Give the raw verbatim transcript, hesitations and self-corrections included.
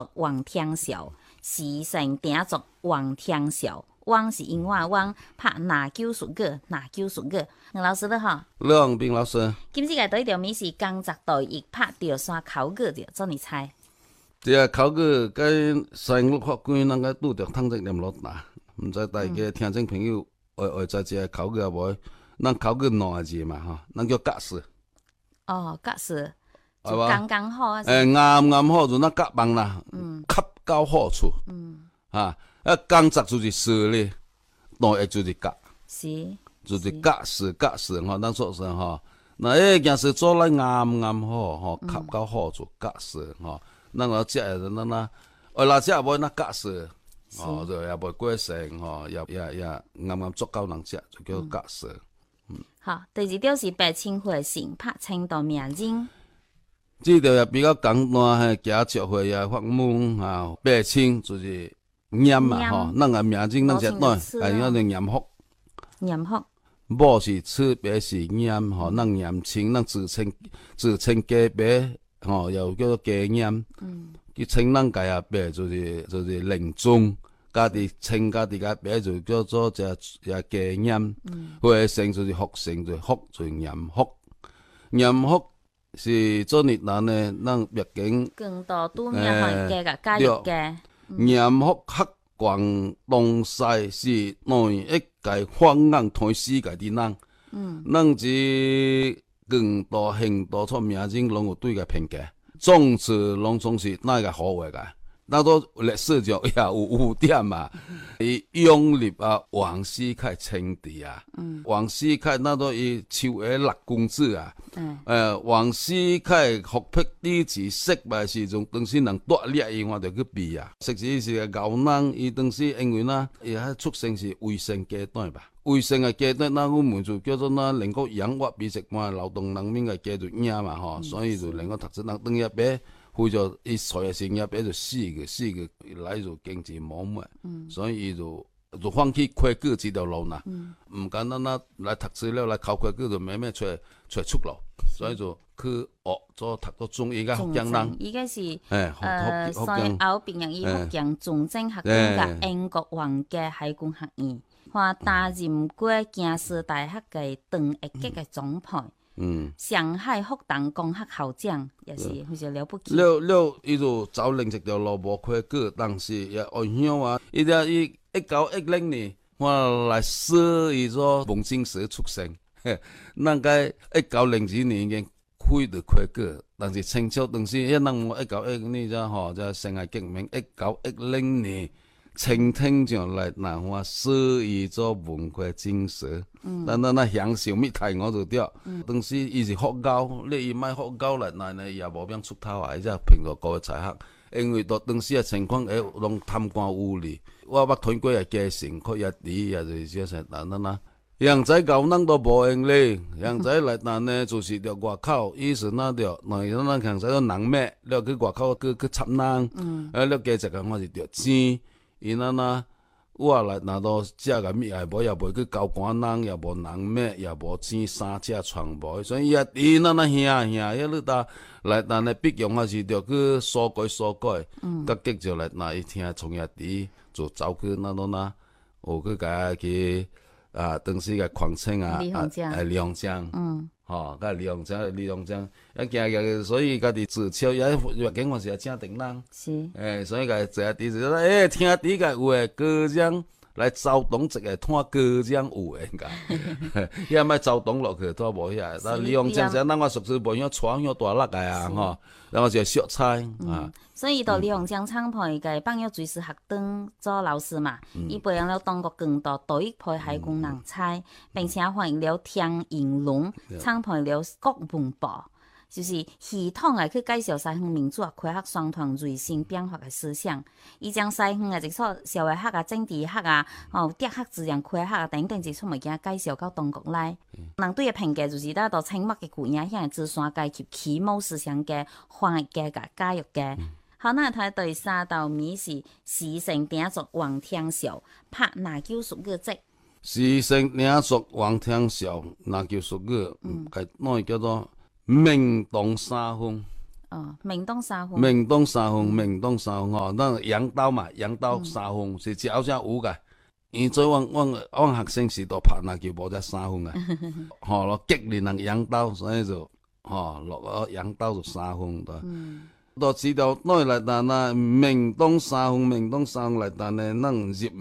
王天笑，時成鼎作王天笑。王是英話王，拍拿九屬語，拿九屬語。吳老師你好， 梁斌老師， 今次嘅對條咪是江浙台亦拍條山口語條，做你猜？ 這個口語跟三六法官那個拄着湯則念落哪，唔知大家聽眾朋友會會知這個口語啊無？咱口語兩個字嘛吼，咱叫格式。 哦，格式就剛剛好啊。 誒，啱啱好就那夾棒啦， 嗯， 恰到好處。嗯，啊，啊，江浙就是式咧，台語就是格， 是， 就是格式格式吼，咱說聲吼，那誒件事做來啱啱好吼，恰到好處格式吼。咱我食誒，咱那，我若食無那格式，吼，就也袂過剩吼，也也也啱啱足夠人食，就叫格式。 嗯，好，第二條是白清會成拍青島名人。 這條也比較簡單嘿，家族會也發問哈，白清就是鹽嘛吼，咱個名人咱食哪，係嗰個鹽福。 鹽福。 某是吃，白是鹽吼，咱鹽清，咱自稱自稱家白。吼，又叫做家鹽，佢稱咱家阿伯就是就是靈宗，家己稱家己家伯就叫做只只家鹽，會姓就是福姓就福就鹽福，鹽福是做日咱呢，咱畢竟更多都名行家個家業嘅， 鹽福客觀東西是內一界方眼睇世界啲人，咱只。更多很多出名人攏有對個評價，總之攏總是那個好話個，那都歷史上也有污點嘛。伊擁立啊王世凱稱帝啊，嗯、王世凱那都伊超個六公子啊，誒、嗯呃、王世凱復辟啲字失敗時陣，當時人奪掠伊，我就去避啊。實際是個牛人，伊當時因為呐，伊喺出生是衛生階段吧。衛生嘅階段，那我們就叫做那能夠養活比食嘛勞動人民嘅階段嘢嘛吼，所以就能夠讀書人等一邊，佢就伊所嘅成一邊就死嘅死嘅來就經濟冇乜，所以伊就就放棄科舉這條路啦，唔簡單啦，來讀書了來考科舉就慢慢出出出路，所以就去學咗讀到中醫嘅福建人， 依家是誒， 誒， 所以後邊人以福建中正學院嘅英國皇家海軍學院。話擔任過京師大學嘅鄧一吉嘅總裁，嗯，上海復旦工學校長，也是非常了不起。 了了，伊就走另一條路無科舉，但是也按響啊，伊只伊一九一零年，我來試伊做文經師出身，咱個一九零二年已經開到科舉，但是清朝當時一人我一九一零年啫吼，就辛亥革命，一九一零年。清廷就來南華試伊做文科進士，但係那享受咪睇我就掉。當時伊是學校，你伊賣學校來，但係也無變出頭啊！即係平常個才學，因為到當時嘅情況，誒，攏貪官污吏，我捌睇過嘅家臣，佢一啲也就是即係但係那洋仔教人都無用咧，洋仔來但呢就是條外口，意思那條，嗱，咱洋仔都能咩？了去外口去去插人，誒，了加一個我是條錢。伊那那我來拿到這個物也無，也無去交官人，也無人咩，也無錢三隻床無，所以也伊那那兄兄，一路打來，但係畢業還是着去修改修改，甲結就來那一聽從一啲就走去那度那，學去甲去啊，當時個礦青啊，啊，李鴻章，嗯。吼，甲李鴻章、李鴻章，一行行，所以家己自嘲，也畢竟我是也正定人，是，誒，所以家坐下啲就說，誒，聽啲個有誒歌將來走動一個看歌將有誒個，伊阿咪走動落去都無遐，但李鴻章就咱我熟悉無樣傳樣大落來啊，吼，然後就小菜啊。 所以到李鴻章廠培嘅幫要隨時學堂做老師嘛，伊培養了當國更多對一批海軍人才，並且歡迎了聽應龍，廠培了國文部，就是系統嘅去介紹西方民主啊、科學雙團瑞性變化嘅思想。伊將西方嘅即所社會學啊、政治學啊、哦、哲學、自然科學啊等等一出物件介紹到中國來。人對嘅評價就是得到清末嘅古影響資產階級啟蒙思想嘅翻譯嘅個教育嘅。好，那睇第三道謎是時成鼎作王天笑，拍哪九屬語則？ 時成鼎作王天笑，哪九屬語？嗯，佢攞叫做明洞三分。 哦，明洞三分， 明洞三分，明洞三分吼，咱羊刀嘛，羊刀三分是只有只有噶。因做阮阮阮學生時代拍籃球無只三分啊，吼咯激烈人羊刀，所以就吼落個羊刀就三分的。 嗯， 到指導內來但啊，明洞三分，明洞三分來但呢，咱入